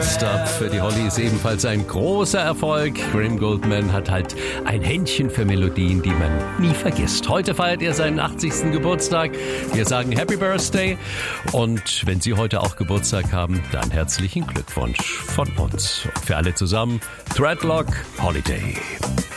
Next Up für die Hollies ebenfalls ein großer Erfolg. Graham Gouldman hat halt ein Händchen für Melodien, die man nie vergisst. Heute feiert er seinen 80. Geburtstag. Wir sagen Happy Birthday. Und wenn Sie heute auch Geburtstag haben, dann herzlichen Glückwunsch von uns. Und für alle zusammen, Dreadlock Holiday.